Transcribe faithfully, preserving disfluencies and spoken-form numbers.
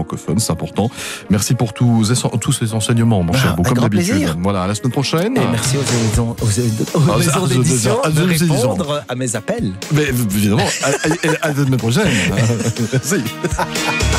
francophone, c'est important. Merci pour tous, tous ces enseignements, mon cher Ah, Beau, un comme grand d'habitude. plaisir. Voilà, à la semaine prochaine. Et merci aux, aux, aux, aux, Ah, maisons aux- aux- d'édition aux- de aux éditions. répondre à mes appels. Mais évidemment, à, à, à la semaine prochaine. Merci.